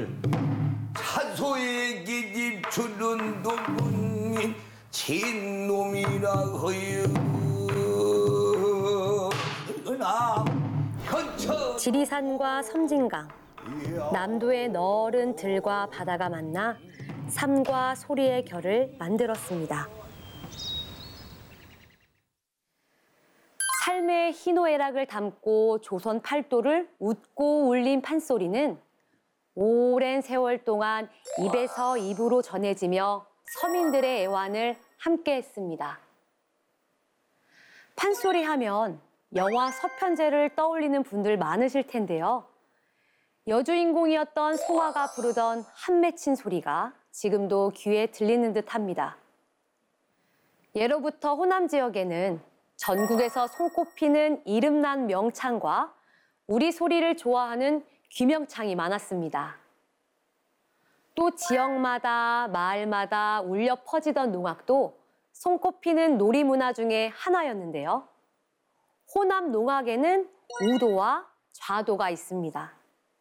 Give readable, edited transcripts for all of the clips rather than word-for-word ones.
차소의 계집 주는 놈은 진놈이라 허여. 지리산과 섬진강, 남도의 너른 들과 바다가 만나 삶과 소리의 결을 만들었습니다. 삶의 희노애락을 담고 조선 팔도를 웃고 울린 판소리는 오랜 세월 동안 입에서 입으로 전해지며 서민들의 애환을 함께했습니다. 판소리 하면 영화 서편제를 떠올리는 분들 많으실 텐데요. 여주인공이었던 송화가 부르던 한 맺힌 소리가 지금도 귀에 들리는 듯합니다. 예로부터 호남 지역에는 전국에서 손꼽히는 이름난 명창과 우리 소리를 좋아하는 귀명창이 많았습니다. 또 지역마다 마을마다 울려 퍼지던 농악도 손꼽히는 놀이문화 중에 하나였는데요. 호남 농악에는 우도와 좌도가 있습니다.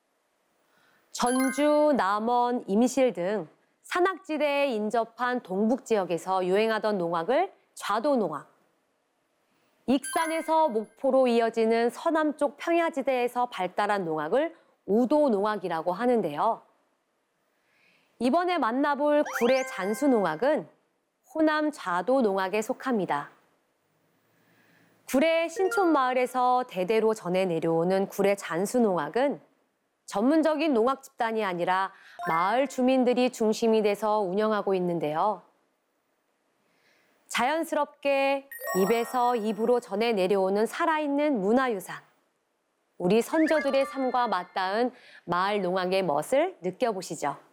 전주, 남원, 임실 등 산악지대에 인접한 동북 지역에서 유행하던 농악을 좌도 농악, 익산에서 목포로 이어지는 서남쪽 평야지대에서 발달한 농악을 우도 농악이라고 하는데요. 이번에 만나볼 구례 잔수 농악은 호남 좌도 농악에 속합니다. 구례 신촌 마을에서 대대로 전해 내려오는 구례 잔수 농악은 전문적인 농악 집단이 아니라 마을 주민들이 중심이 돼서 운영하고 있는데요. 자연스럽게 입에서 입으로 전해 내려오는 살아있는 문화유산, 우리 선조들의 삶과 맞닿은 마을 농악의 멋을 느껴보시죠.